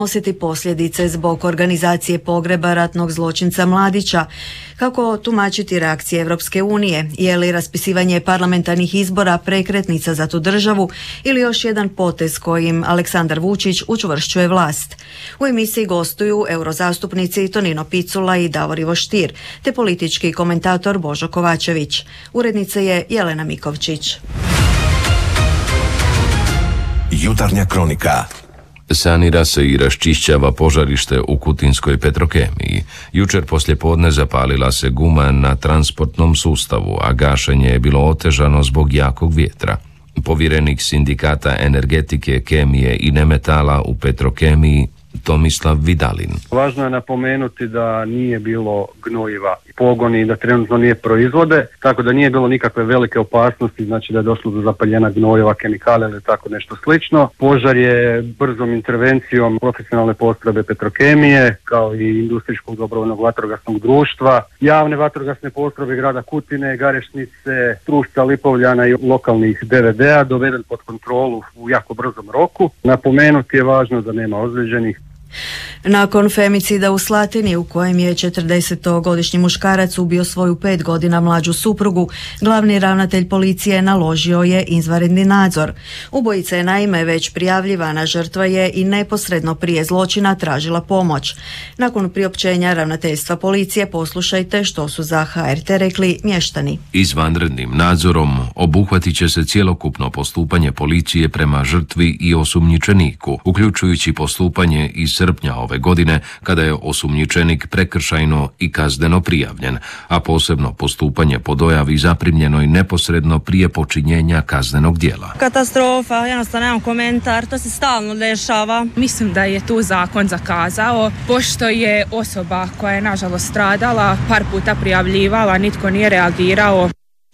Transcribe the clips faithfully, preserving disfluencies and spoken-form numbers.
osjeti posljedice zbog organizacije pogreba ratnog zločinca Mladića. Kako tumačiti reakcije Europske unije? Je li raspisivanje parlamentarnih izbora prekretnica za tu državu ili još jedan potez kojim Aleksandar Vučić učvršćuje vlast? U emisiji gostuju eurozastupnici Tonino Picula i Davor Ivo Stier, te politički komentator Božo Kovačević. Urednica je Jelena Mikovčić. Jutarnja kronika. Sanira se i raščišćava požarište u kutinskoj Petrokemiji. Jučer poslijepodne zapalila se guma na transportnom sustavu, a gašenje je bilo otežano zbog jakog vjetra. Povjerenik sindikata energetike, kemije i nemetala u Petrokemiji Tomislav Vidalin. Važno je napomenuti da nije bilo gnojiva i pogoni, da trenutno nije proizvode, tako da nije bilo nikakve velike opasnosti, znači da je došlo do zapaljenja gnojeva, kemikale ili tako nešto slično. Požar je brzom intervencijom profesionalne postrojbe Petrokemije, kao i industrijskog dobrovoljnog vatrogasnog društva, javne vatrogasne postrojbe grada Kutine, Garešnice, Strušca, Lipovljana i lokalnih D V D-a doveden pod kontrolu u jako brzom roku. Napomenuti je važno da nema ozlijeđenih. Nakon femicida u Slatini, u kojem je četrdesetogodišnji muškarac ubio svoju pet godina mlađu suprugu, glavni ravnatelj policije naložio je izvanredni nadzor. Ubojica je naime već prijavljivana, žrtva je i neposredno prije zločina tražila pomoć. Nakon priopćenja ravnateljstva policije poslušajte što su za H R T rekli mještani. Izvanrednim nadzorom obuhvatit će se cjelokupno postupanje policije prema žrtvi i osumnjičeniku, uključujući postupanje iz srpnja ove godine kada je osumnjičenik prekršajno i kazneno prijavljen, a posebno postupanje po dojavi zaprimljenoj neposredno prije počinjenja kaznenog djela. Katastrofa, jednostavno nemam komentar, to se stalno dešava. Mislim da je tu zakon zakazao, pošto je osoba koja je nažalost stradala par puta prijavljivala, nitko nije reagirao.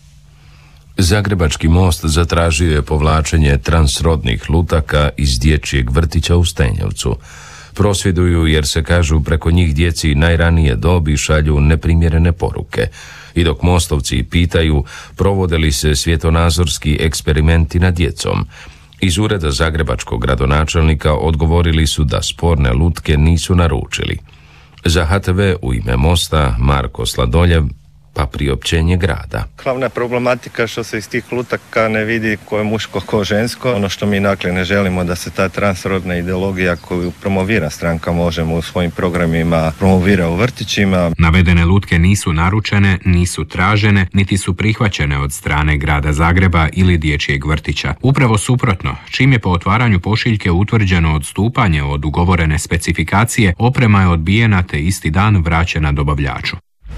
Zagrebački most zatražio je povlačenje transrodnih lutaka iz dječjeg vrtića u Stenjevcu. Prosvjeduju jer se, kažu, preko njih djeci najranije dobi šalju neprimjerene poruke. I dok mostovci pitaju provode li se svjetonazorski eksperimenti nad djecom, iz ureda zagrebačkog gradonačelnika odgovorili su da sporne lutke nisu naručili. Za H T V u ime mosta Marko Sladoljev, pa priopćenje grada. Glavna problematika što se iz tih lutaka ne vidi ko je muško, ko žensko. Ono što mi dakle ne želimo da se ta transrodna ideologija koju promovira stranka Možemo u svojim programima promovira u vrtićima. Navedene lutke nisu naručene, nisu tražene, niti su prihvaćene od strane grada Zagreba ili dječjeg vrtića. Upravo suprotno, čim je po otvaranju pošiljke utvrđeno odstupanje od ugovorene specifikacije, oprema je odbijena te isti dan vraćena dobavljaču.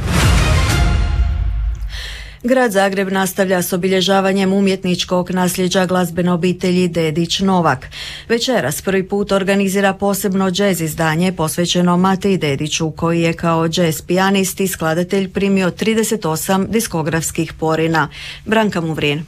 Grad Zagreb nastavlja s obilježavanjem umjetničkog nasljeđa glazbene obitelji Dedić Novak. Večeras prvi put organizira posebno džez izdanje posvećeno Mateji Dediću, koji je kao džez pijanist i skladatelj primio trideset osam diskografskih porina. Branka Muvrin.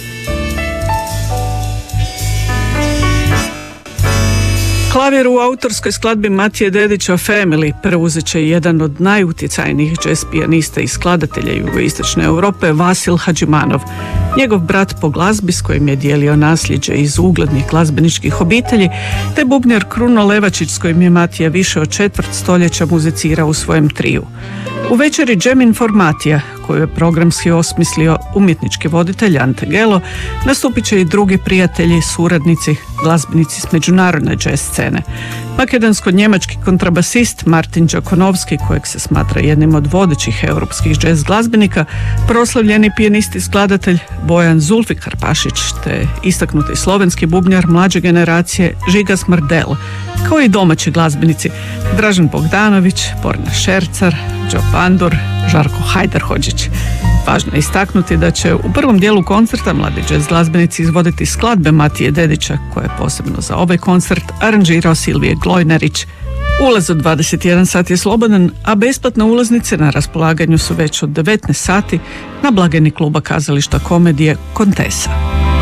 Klavir u autorskoj skladbi Matije Dedića Family preuzet će jedan od najutjecajnijih jazz pijanista i skladatelja jugoistočne Europe, Vasil Hadžimanov. Njegov brat po glazbi s kojim je dijelio nasljeđe iz uglednih glazbeničkih obitelji, te bubnjar Kruno Levačić s kojim je Matija više od četvrt stoljeća muzicirao u svojem triju. U večeri Jam Informatija, koju je programski osmislio umjetnički voditelj Ante Gelo, nastupit će i drugi prijatelji, suradnici, glazbenici s međunarodne jazz scene. Makedonsko-njemački kontrabasist Martin Đakonovski, kojeg se smatra jednim od vodećih europskih jazz glazbenika, proslavljeni pijanist i skladatelj Bojan Zulfikar Pašić, te istaknuti slovenski bubnjar mlađe generacije Žiga Smrdel, kao i domaći glazbenici Dražen Bogdanović, Borna Šercar, Đo Pandur, Žarko Hajdarhodžić. Važno je istaknuti da će u prvom dijelu koncerta mladi jazz glazbenici izvoditi skladbe Matije Dedića, koje je posebno za ovaj koncert aranžirao Silvije Glojnerić. Ulaz od dvadeset jedan sat je slobodan, a besplatne ulaznice na raspolaganju su već od devetnaest sati na blagajni kluba kazališta komedije Kontesa.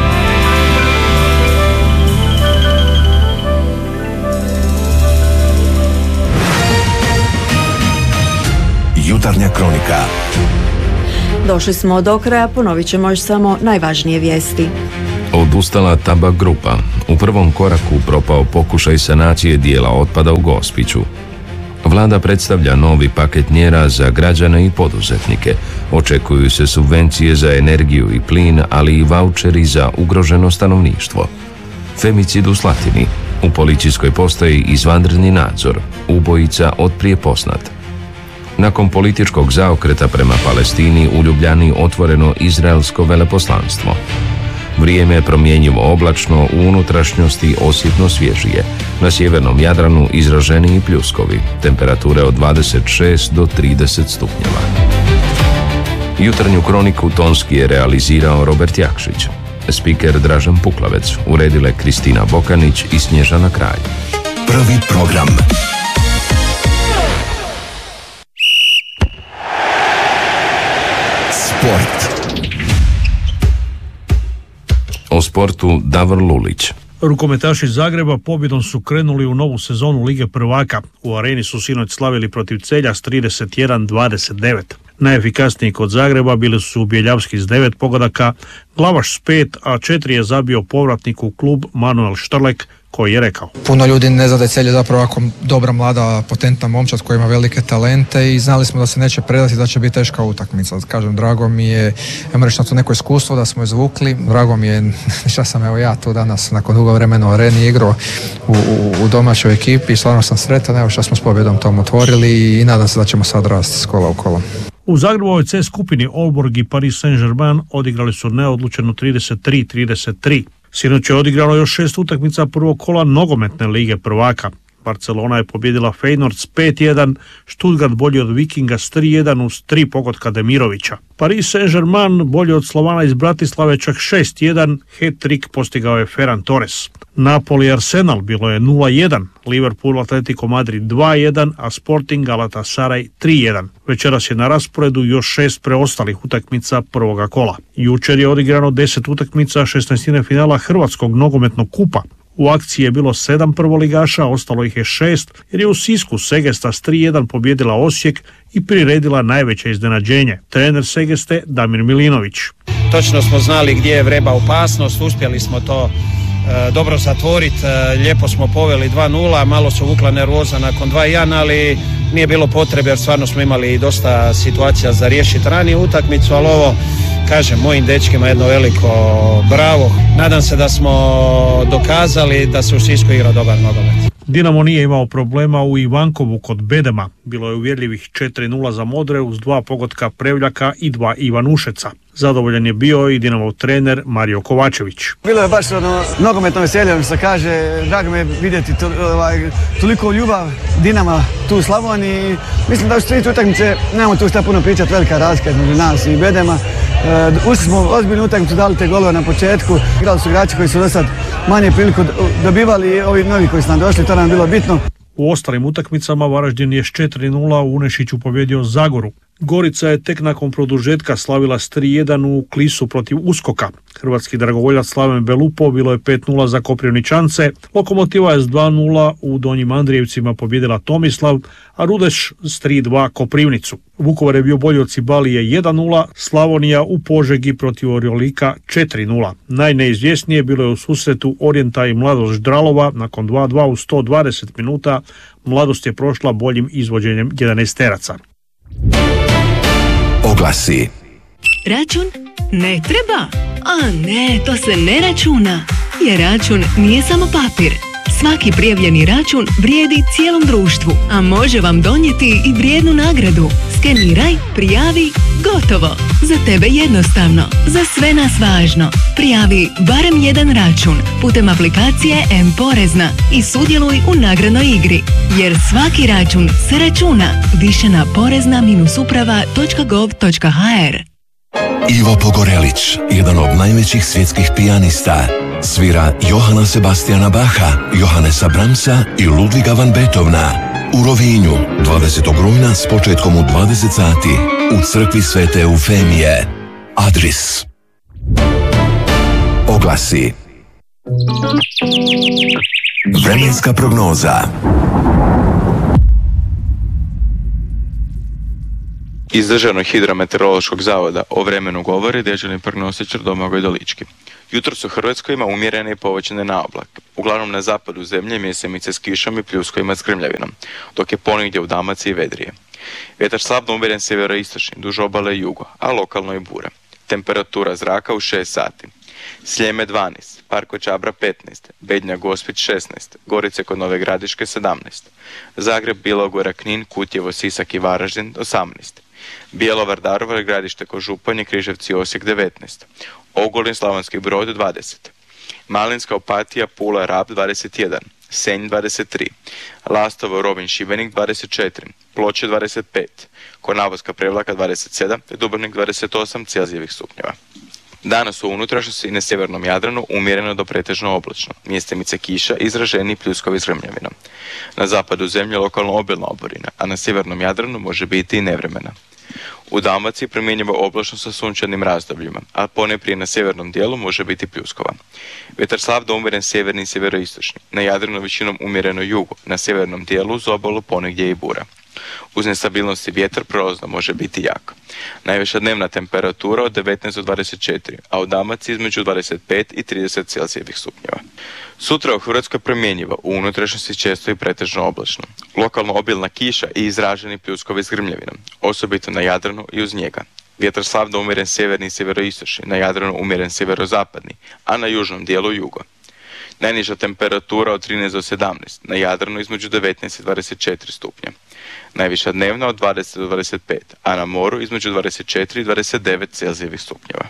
Jutarnja kronika. Došli smo do kraja, ponovit ćemo još samo najvažnije vijesti. Odustala Tabak grupa. U prvom koraku propao pokušaj sanacije dijela otpada u Gospiću. Vlada predstavlja novi paket mjera za građane i poduzetnike. Očekuju se subvencije za energiju i plin, ali i vaučeri za ugroženo stanovništvo. Femicid u Slatini. U policijskoj postaji izvanredni nadzor. Ubojica otprije poznat. Nakon političkog zaokreta prema Palestini u Ljubljani otvoreno izraelsko veleposlanstvo. Vrijeme je promjenjivo oblačno, u unutrašnjosti osjetno svježije. Na sjevernom Jadranu izraženiji pljuskovi. Temperature od dvadeset šest do trideset stupnjeva. Jutarnju kroniku tonski je realizirao Robert Jakšić. Spiker Dražen Puklavec, uredile Kristina Bokanić i Snježana Kralj. Prvi program. Sport. O sportu Davor Lulić. Rukometaši Zagreba pobjedom su krenuli u novu sezonu Lige prvaka. U Areni su sinoć slavili protiv Celja s trideset jedan dvadeset devet. Najefikasniji kod Zagreba bili su Bjeljavski s devet pogodaka, Glavaš s pet, a četiri je zabio povratnik u klub Manuel Štrlek, koji je rekao: puno ljudi ne zna da je Celje zapravo ovako dobra, mlada, potentna momčad koja ima velike talente i znali smo da se neće predati, da će biti teška utakmica. Kažem, drago mi je, ja reći na to neko iskustvo da smo izvukli, drago mi je što sam evo ja tu danas nakon dugo vremena u Areni igrao u, u, u domaćoj ekipi i stvarno sam sretan evo što smo s pobjedom tom otvorili i nadam se da ćemo sad rasti s kola u kolo. U Zagrebovoj C skupini Olborg i Paris Saint-Germain odigrali su neodlučeno trideset tri trideset tri. Sinoć je odigrano još šest utakmica prvog kola nogometne lige prvaka. Barcelona je pobjedila Feyenoord s pet jedan, Stuttgart bolji od Vikinga s tri jedan uz tri pogotka Demirovića. Paris Saint-Germain bolji od Slovana iz Bratislave čak šest jedan, hat-trick postigao je Ferran Torres. Napoli Arsenal bilo je nula jedan, Liverpool Atletico Madrid dva jedan, a Sporting Galatasaray tri jedan. Večeras je na rasporedu još šest preostalih utakmica prvoga kola. Jučer je odigrano deset utakmica šesnaestine finala Hrvatskog nogometnog kupa. U akciji je bilo sedam prvoligaša, ostalo ih je šest, jer je u Sisku Segesta s tri jedan pobjedila Osijek i priredila najveće iznenađenje. Trener Segeste Damir Milinović. Točno smo znali gdje je vreba opasnost, uspjeli smo to e, dobro zatvoriti, e, lijepo smo poveli dva nula, malo su vukla nervoza nakon dva jedan, ali nije bilo potrebe jer stvarno smo imali dosta situacija za riješiti raniju utakmicu, ali ovo, kažem, mojim dečkima jedno veliko bravo. Nadam se da smo dokazali da se u Sisku igra dobar nogomet. Dinamo nije imao problema u Ivankovu kod Bedema. Bilo je uvjerljivih četiri nula za Modre uz dva pogotka Prevljaka i dva Ivanušeca. Zadovoljan je bio i Dinamov trener Mario Kovačević. Bilo je baš ono, nogometno veselje, što kaže, drago me vidjeti to, ovaj, toliko ljubav Dinama tu u Slavoniji. Mislim da u tri utakmice nemamo tu šta puno pričati, velika razlika između nas i Bedema. E, ušli smo ozbiljnu utakmicu, dali te golove na početku. Igrali su igrači koji su do sad manje priliku dobivali i ovi novi koji su nam došli, to nam je bilo bitno. U ostalim utakmicama Varaždin je s četiri nula u Unešiću pobjedio Zagoru. Gorica je tek nakon produžetka slavila s tri jedan u Klisu protiv Uskoka. Hrvatski dragovoljac Slaven Belupo bilo je pet nula za Koprivničance. Lokomotiva je s dva nula u Donjim Andrijevcima pobjedila Tomislav, a Rudeš s tri dva Koprivnicu. Vukovar je bio bolji od Cibalije jedan nula, Slavonija u Požegi protiv Oriolika četiri nula. Najneizvjesnije bilo je u susretu Orijenta i Mladost Ždralova nakon dva dva u sto dvadeset minuta. Mladost je prošla boljim izvođenjem jedanaesteraca. Oglasi. Račun ne treba. A ne, to se ne računa. Jer račun nije samo papir. Svaki prijavljeni račun vrijedi cijelom društvu, a može vam donijeti i vrijednu nagradu. Skeniraj, prijavi, gotovo. Za tebe jednostavno, za sve nas važno. Prijavi barem jedan račun putem aplikacije M-Porezna i sudjeluj u nagradnoj igri. Jer svaki račun se računa. Više na porezna uprava točka gov točka ha er. Ivo Pogorelić, jedan od najvećih svjetskih pijanista, svira Johana Sebastiana Bacha, Johannesa Brahmsa i Ludviga van Beethovena. U Rovinju, dvadesetog rujna s početkom u dvadeset sati, u crkvi Svete Eufemije. Adris. Oglasi. Vremenska prognoza. Iz Državnog hidrometeorološkog zavoda o vremenu govori dežurni prognostičar Domagoj Dolički. Jutros u Hrvatskoj ima umjerene i povećane naoblake. Uglavnom na zapadu zemlje mjesemice s kišom i pljuskovima s grmljavinom, dok je ponegdje u Dalmaciji vedrije. Vjetar slabno umjeren sjeveroistočni, duž obale i jugo, a lokalno i bura. Temperatura zraka u šest sati. Sljeme dvanaest, Parko Čabra petnaest, Bednja Gospić šesnaest, Gorice kod Nove Gradiške sedamnaest, Zagreb, Bilogora, Knin, Kutjevo, Sisak i Varaždin osamnaest, Bjelovar, Daruvar, Gradište kod Županje, Križevci, Osijek devetnaest, Ogulin, Slavonski Brod dvadeset, Malinska, Opatija, Pula, Rab dvadeset jedan, Senj dvadeset tri, Lastovo, Rovinj, Šibenik dvadeset četiri, Ploče dvadeset pet, Konavoska, Prevlaka dvadeset sedam, Dubrovnik dvadeset osam Celzijevih stupnjeva. Danas u unutrašnjosti i na sjevernom Jadranu umjereno do pretežno oblačno, mjestimice kiša i izraženi pljuskovi s grmljavinom. Na zapadu zemlje lokalno obilna oborina, a na sjevernom Jadranu može biti i nevremena. U Dalmaciji primjenjivo oblačno sa sunčanim razdobljima, a ponajprije na sjevernom dijelu može biti pljuskova. Vjetar slab do umjeren sjeverni i sjeveroistočni, na Jadranu većinom umjereno jugo, na sjevernom dijelu uz obalu ponegdje i bura. Uz nestabilnosti vjetar prolazno može biti jak. Najviša dnevna temperatura od devetnaest do dvadeset četiri, a u Dalmaciji između dvadeset pet i trideset Celzijevih stupnjeva. Sutra u Hrvatskoj promjenjivo, u unutrašnjosti često i pretežno oblačno. Lokalno obilna kiša i izraženi pljuskovi s grmljavinom, osobito na Jadranu i uz njega. Vjetar slab do umjeren sjeverni i sjeveroistočni, na Jadranu umjeren sjeverozapadni, a na južnom dijelu jugo. Najniža temperatura od trinaest do sedamnaest, na Jadranu između devetnaest i dvadeset četiri stupnja. Najviša dnevna od dvadeset do dvadeset pet, a na moru između dvadeset četiri i dvadeset devet Celzijevih stupnjeva.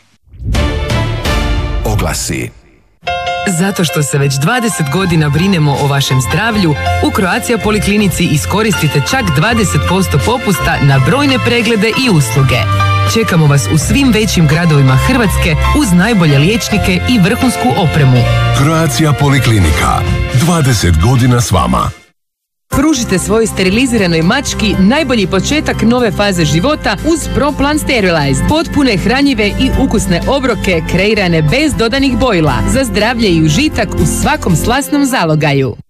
Oglasi. Zato što se već dvadeset godina brinemo o vašem zdravlju, u Croatia Poliklinici iskoristite čak dvadeset posto popusta na brojne preglede i usluge. Čekamo vas u svim većim gradovima Hrvatske uz najbolje liječnike i vrhunsku opremu. Croatia Poliklinika. dvadeset godina s vama. Pružite svojoj steriliziranoj mački najbolji početak nove faze života uz ProPlan Sterilized. Potpune, hranjive i ukusne obroke kreirane bez dodanih bojila za zdravlje i užitak u svakom slasnom zalogaju.